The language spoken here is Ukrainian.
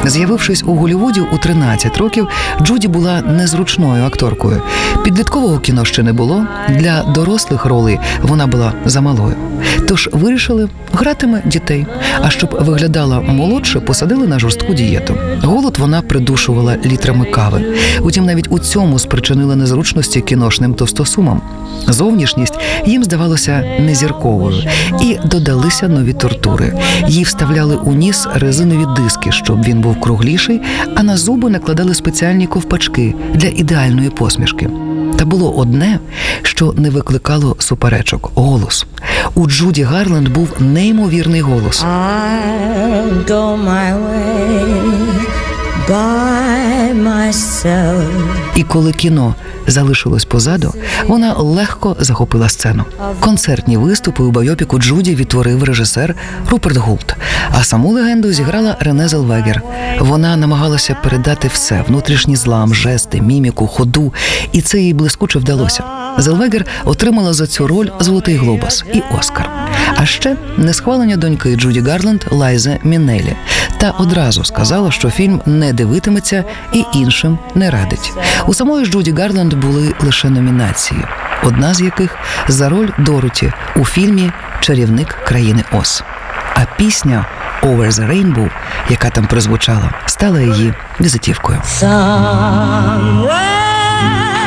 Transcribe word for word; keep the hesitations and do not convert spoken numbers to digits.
З'явившись у Голлівуді у тринадцять років, Джуді була незручною акторкою. Підліткового кіно ще не було, для дорослих ролей вона була замалою. Тож вирішили, гратиме дітей, а щоб виглядала молодше, посадили на жорстку дієту. Голод вона придушувала літрами кави. Утім, навіть у цьому спричинили незручності кіношним товстосумам. Зовнішність їм здавалося незірковою, і додалися нові тортури. Їй вставляли у ніс резинові диски, щоб він був кругліший, а на зуби накладали спеціальні ковпачки для ідеальної посмішки. Та було одне, що не викликало суперечок – голос. У Джуді Гарланд був неймовірний голос. I'll go my way by myself. І коли кіно залишилось позаду, вона легко захопила сцену. Концертні виступи у байопіку Джуді відтворив режисер Руперт Гулт, а саму легенду зіграла Рене Зелвегер. Вона намагалася передати все – внутрішній злам, жести, міміку, ходу, і це їй блискуче вдалося. Зелвегер отримала за цю роль «Золотий глобус» і «Оскар». А ще несхвалення доньки Джуді Гарланд Лайзи Міннелі. Та одразу сказала, що фільм не дивитиметься і іншим не радить. У самої ж Джуді Гарланд були лише номінації, одна з яких за роль Дороті у фільмі «Чарівник країни Оз». А пісня «Over the Rainbow», яка там прозвучала, стала її візитівкою. Somewhere